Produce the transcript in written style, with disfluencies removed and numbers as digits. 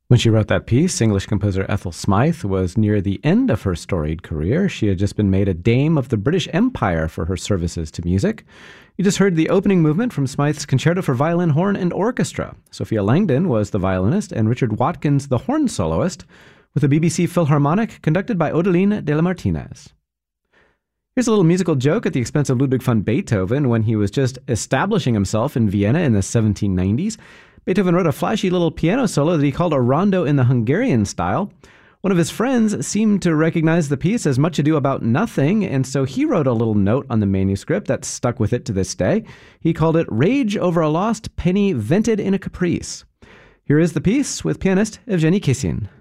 When she wrote that piece, English composer Ethel Smythe was near the end of her storied career. She had just been made a Dame of the British Empire for her services to music. You just heard the opening movement from Smythe's Concerto for Violin, Horn, and Orchestra. Sophia Langdon was the violinist and Richard Watkins the horn soloist, with a BBC Philharmonic conducted by Odeline de la Martinez. Here's a little musical joke at the expense of Ludwig van Beethoven. When he was just establishing himself in Vienna in the 1790s, Beethoven wrote a flashy little piano solo that he called a rondo in the Hungarian style. One of his friends seemed to recognize the piece as Much Ado About Nothing, and so he wrote a little note on the manuscript that stuck with it to this day. He called it Rage Over a Lost Penny Vented in a Caprice. Here is the piece with pianist Evgeny Kissin.